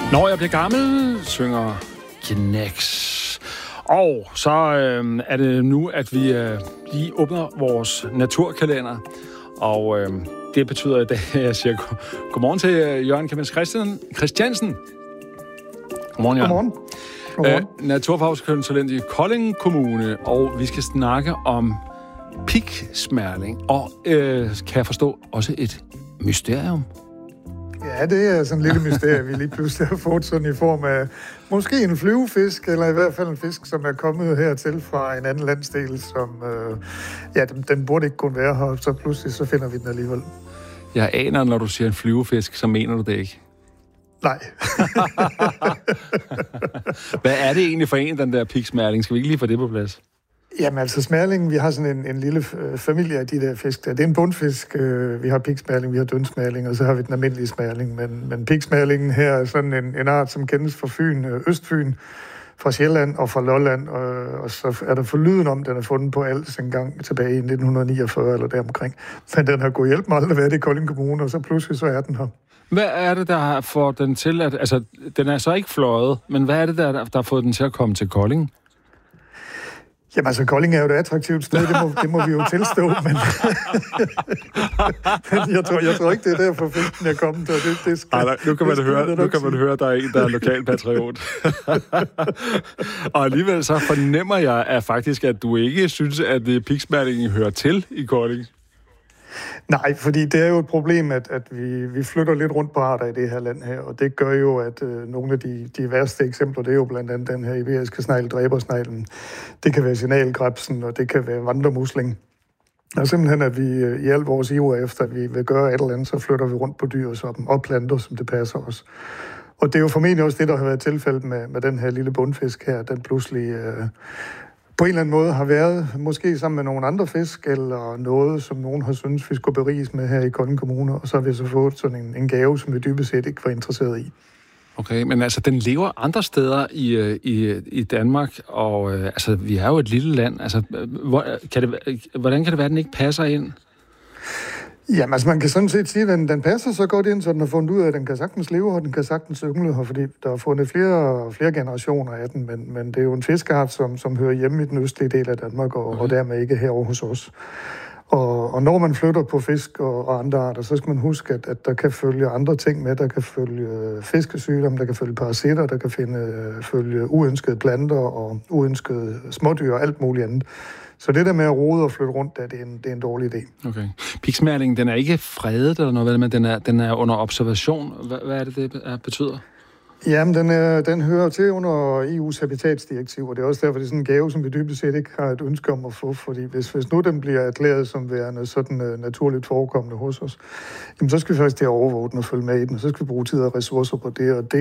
Når jeg bliver gammel, synger Gnex. Og så er det nu, at vi lige åbner vores naturkalender. Og det betyder, at jeg siger godmorgen til Jørgen Kemens Christiansen. Godmorgen, Jørgen. Godmorgen. Naturfagskonsulent i Kolding Kommune. Og vi skal snakke om piksmærling. Og kan jeg forstå, også et mysterium? Ja, det er sådan en lille mysterie, vi lige pludselig har fået sådan i form af måske en flyvefisk, eller i hvert fald en fisk, som er kommet hertil fra en anden landsdel, som, den burde ikke kunne være her, så pludselig så finder vi den alligevel. Jeg aner, når du siger en flyvefisk, så mener du det ikke? Nej. Hvad er det egentlig for en, den der piksmærling? Skal vi ikke lige få det på plads? Jamen altså smærlingen, vi har sådan en lille familie af de der fisk der. Det er en bundfisk. Vi har piksmærling, vi har dønsmærling, og så har vi den almindelige smærling. Men piksmærlingen her er sådan en art, som kendes fra Fyn, Østfyn, fra Sjælland og fra Lolland. Og så er der forlyden om, den er fundet på Als en gang tilbage i 1949 eller deromkring. Men den har gået hjælp mig aldrig været i Kolding Kommune, og så pludselig så er den her. Hvad er det, der får den til at... Altså, den er så ikke fløjet, men hvad er det, der har fået den til at komme til Kolding? Jamen altså, Kolding er jo et attraktivt sted, det må vi jo tilstå, men jeg tror ikke, det er derfor fisken er kommet. Nu kan man høre, at der er en, der er lokalpatriot. Og alligevel så fornemmer jeg at du ikke synes, at piksmærlingen hører til i Kolding. Nej, fordi det er jo et problem, at vi flytter lidt rundt på arter i det her land her, og det gør jo, at nogle af de værste eksempler, det er jo blandt andet den her iberiske snegl, dræbersneglen. Det kan være signalkrebsen, og det kan være vandremusling. Og simpelthen, at vi i al vores iver efter, at vi vil gøre et eller andet, så flytter vi rundt på dyr og planter, som det passer os. Og det er jo formentlig også det, der har været tilfældet med den her lille bundfisk her, den pludselig... på en eller anden måde har været, måske sammen med nogle andre fisk, eller noget, som nogen har syntes, vi skulle beriges med her i Kolding Kommune, og så har vi så fået sådan en gave, som vi dybest set ikke var interesseret i. Okay, men altså, den lever andre steder i Danmark, og altså, vi er jo et lille land. Altså, hvordan kan det være, at den ikke passer ind? Jamen, altså, man kan sådan set sige, at den passer så godt ind, så den har fundet ud af, at den kan sagtens leve, og den kan sagtens yngle her, fordi der er fundet flere generationer af den, men det er jo en fiskeart, som hører hjemme i den østlige del af Danmark, og dermed ikke herovre hos os. Og når man flytter på fisk og andre arter, så skal man huske, at der kan følge andre ting med. Der kan følge fiskesygdomme, der kan følge parasitter, der kan følge uønskede planter og uønskede smådyr og alt muligt andet. Så det der med at rode og flytte rundt, det er en dårlig idé. Okay. Piksmærlingen, den er ikke fredet eller noget, men den er under observation. Hvad er det betyder? Jamen, den hører til under EU's habitatsdirektiv, og det er også derfor, det er sådan en gave, som vi dybest set ikke har et ønske om at få, fordi hvis nu den bliver erklæret som værende sådan naturligt forekommende hos os, jamen, så skal vi faktisk til at overvåge den og følge med i den, og så skal vi bruge tid og ressourcer på det, og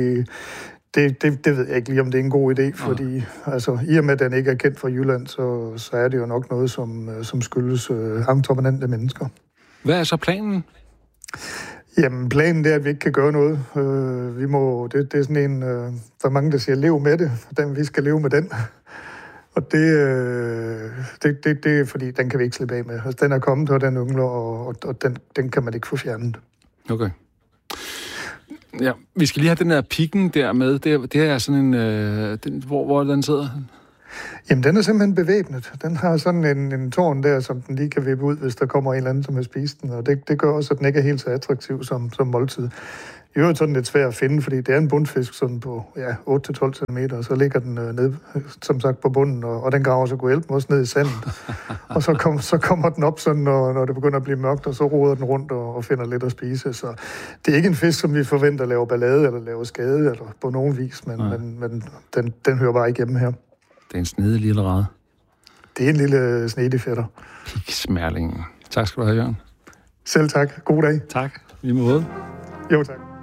det ved jeg ikke lige, om det er en god idé, fordi altså, i og med, at den ikke er kendt fra Jylland, så er det jo nok noget, som skyldes entreprenante mennesker. Hvad er så planen? Jamen, planen er, at vi ikke kan gøre noget. Det er sådan en... der er mange, der siger, lev med det, vi skal leve med den. Og det er, fordi den kan vi ikke slippe af med. Altså, den er kommet, og den yngler, og den kan man ikke få fjernet. Okay. Ja, vi skal lige have den der pikken der med. Det er sådan en... hvor den sidder? Jamen, den er simpelthen bevæbnet. Den har sådan en tårn der, som den lige kan vippe ud, hvis der kommer en eller anden, som vil spise den. Og det gør også, at den ikke er helt så attraktiv som måltid. I øvrigt sådan lidt svært at finde, fordi det er en bundfisk sådan på 8-12 cm, og så ligger den ned, som sagt, på bunden, og den graver så god hjælp også ned i sandet. Og så kommer den op, sådan, når det begynder at blive mørkt, og så roder den rundt og finder lidt at spise. Så det er ikke en fisk, som vi forventer laver ballade eller laver skade eller på nogen vis, men den hører bare ikke hjemme her. Det er en snedig lille rad. Det er en lille snedig fætter. Piksmærlingen. Tak skal du have, Jørgen. Selv tak. God dag. Tak. Lige måde. Jo, tak.